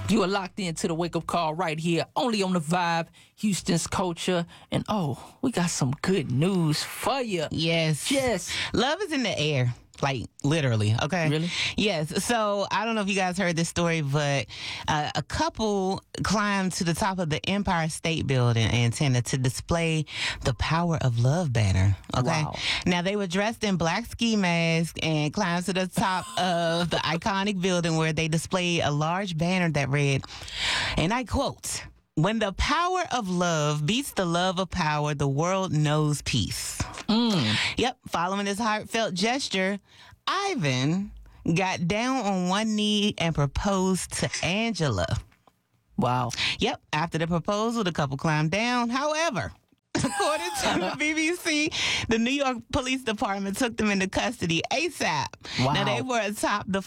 You are locked into the wake up call right here, only on the Vibe, Houston's culture. And we got some good news for you. Yes. Yes. Love is in the air. Like, literally, okay? Really? Yes. So, I don't know if you guys heard this story, but a couple climbed to the top of the Empire State Building intended to display the Power of Love banner, okay? Wow. Now, they were dressed in black ski masks and climbed to the top of the iconic building where they displayed a large banner that read, and I quote, "When the power of love beats the love of power, the world knows peace." Yep. Following this heartfelt gesture, Ivan got down on one knee and proposed to Angela. Wow. Yep. After the proposal, the couple climbed down. However, according to the BBC, the New York Police Department took them into custody ASAP. Wow. Now, they were atop the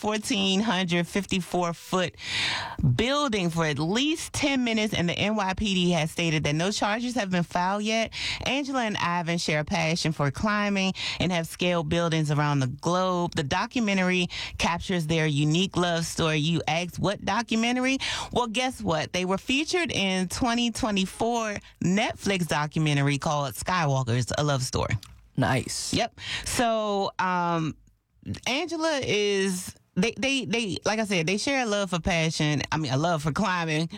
1,454-foot building for at least 10 minutes, and the NYPD has stated that no charges have been filed yet. Angela and Ivan share a passion for climbing and have scaled buildings around the globe. The documentary captures their unique love story. You asked, what documentary? Well, guess what? They were featured in 2024 Netflix documentary called Skywalkers, A Love Story. Nice. Yep. So, Angela is... They like I said, they share a love for passion. I mean, a love for climbing.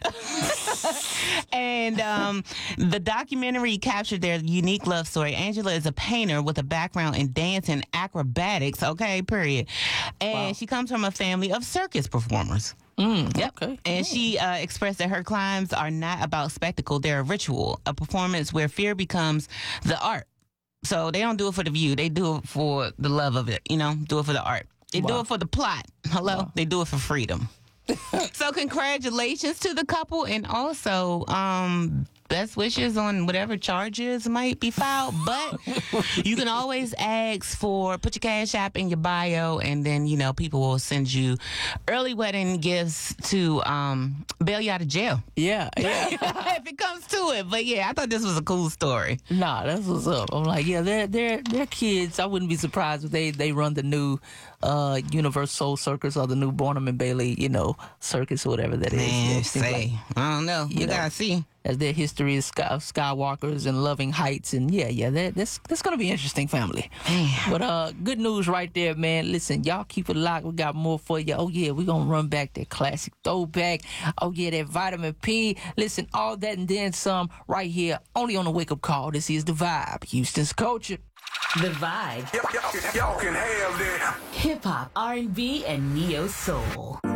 And the documentary captured their unique love story. Angela is a painter with a background in dance and acrobatics, okay, period. And she comes from a family of circus performers. Yep. Okay. And she expressed that her climbs are not about spectacle. They're a ritual, a performance where fear becomes the art. So they don't do it for the view. They do it for the love of it, do it for the art. They do it for the plot. Hello? Wow. They do it for freedom. So congratulations to the couple, and also best wishes on whatever charges might be filed. But you can always put your Cash App in your bio, and then, people will send you early wedding gifts to bail you out of jail. Yeah. If it comes to it. But yeah, I thought this was a cool story. Nah, that's what's up. I'm like, yeah, they're kids. I wouldn't be surprised if they run the new Universal Circus or the new Barnum and Bailey, circus or whatever that is. Man, like, I don't know. We gotta see. As their history is Skywalkers and Loving Heights, and that's gonna be interesting, family. But good news right there, man. Listen, y'all keep it locked. We got more for you. Oh yeah, we gonna run back that classic throwback. Oh yeah, that vitamin P. Listen, all that and then some right here, only on the Wake Up Call. This is the Vibe, Houston's culture. The Vibe. Y'all can have that. Hip hop, R&B, and neo soul.